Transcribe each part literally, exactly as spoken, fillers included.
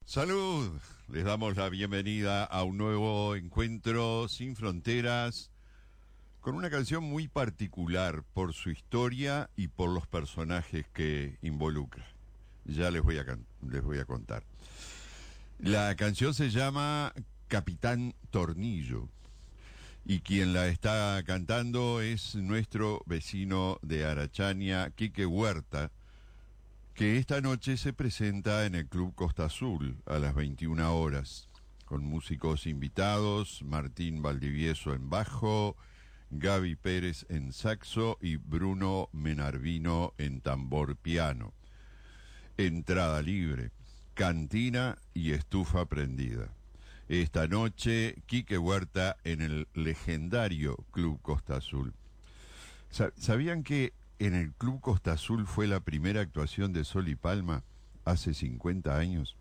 Salud, les damos la bienvenida a un nuevo encuentro sin fronteras con una canción muy particular por su historia y por los personajes que involucra. Ya les voy a, can- les voy a contar. La canción se llama Capitán Tornillo y quien la está cantando es nuestro vecino de Arachania, Quique Huerta, que esta noche se presenta en el Club Costa Azul a las veintiuna horas, con músicos invitados, Martín Valdivieso en bajo, Gaby Pérez en saxo y Bruno Menarvino en tambor piano. Entrada libre, cantina y estufa prendida. Esta noche, Quique Huerta en el legendario Club Costa Azul. Sa- ¿Sabían que en el Club Costa Azul fue la primera actuación de Sol y Palma hace cincuenta años?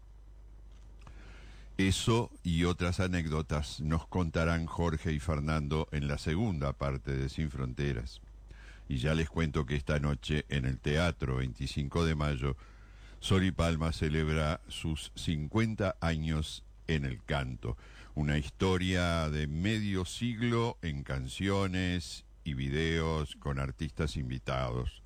Eso y otras anécdotas nos contarán Jorge y Fernando en la segunda parte de Sin Fronteras. Y ya les cuento que esta noche en el Teatro veinticinco de mayo, Sol y Palma celebra sus cincuenta años en el canto. Una historia de medio siglo en canciones y videos con artistas invitados.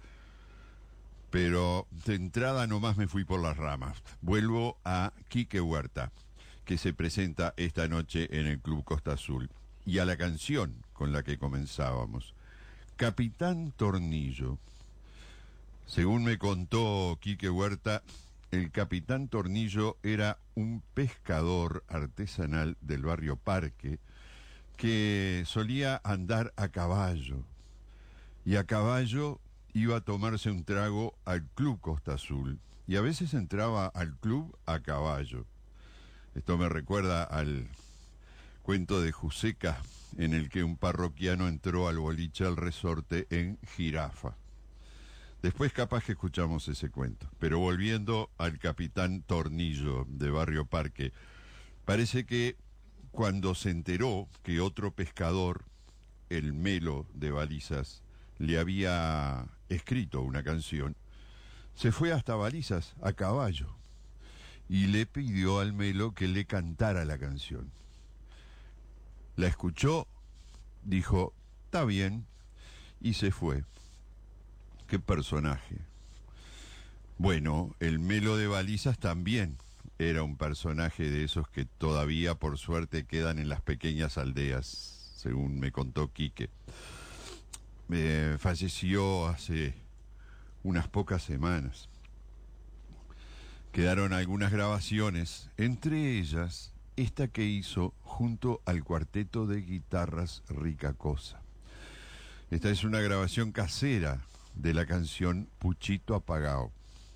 Pero de entrada nomás me fui por las ramas. Vuelvo a Quique Huerta, que se presenta esta noche en el Club Costa Azul, y a la canción con la que comenzábamos, Capitán Tornillo. Según me contó Quique Huerta, el Capitán Tornillo era un pescador artesanal del barrio Parque que solía andar a caballo, y a caballo iba a tomarse un trago al Club Costa Azul, y a veces entraba al club a caballo. Esto me recuerda al cuento de Juseca, en el que un parroquiano entró al boliche al resorte en jirafa. Después capaz que escuchamos ese cuento. Pero volviendo al Capitán Tornillo de Barrio Parque, parece que cuando se enteró que otro pescador, el Melo de Balizas, le había escrito una canción, se fue hasta Balizas a caballo y le pidió al Melo que le cantara la canción. La escuchó, dijo, está bien, y se fue. Qué personaje. Bueno, el Melo de Balizas también era un personaje de esos que todavía por suerte quedan en las pequeñas aldeas, según me contó Quique. Eh, falleció hace unas pocas semanas. Quedaron algunas grabaciones, entre ellas esta que hizo junto al cuarteto de guitarras Rica Cosa. Esta es una grabación casera de la canción Puchito Apagao.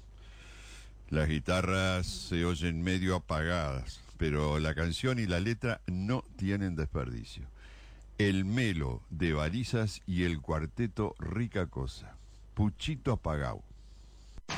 Las guitarras se oyen medio apagadas, pero la canción y la letra no tienen desperdicio. El Melo de Balizas y el cuarteto Rica Cosa. Puchito Apagao.